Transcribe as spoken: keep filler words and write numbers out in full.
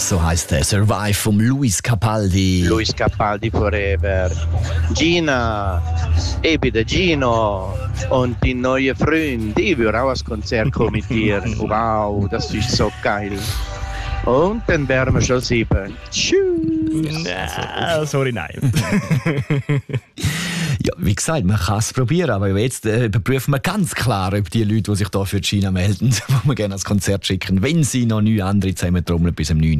So heisst der Survive vom Luis Capaldi. Luis Capaldi Forever. Gina, ich bin der Gino und die neue Freund. Ich will auch ans Konzert kommen mit dir. Wow, das ist so geil. Und dann wären wir schon sieben. Tschüss. Ja, sorry, nein. Ja, wie gesagt, man kann es probieren, aber jetzt äh, überprüfen wir ganz klar, ob die Leute, die sich da für China melden, die wir gerne ans Konzert schicken, wenn sie noch neun andere zusammen trommeln bis um neun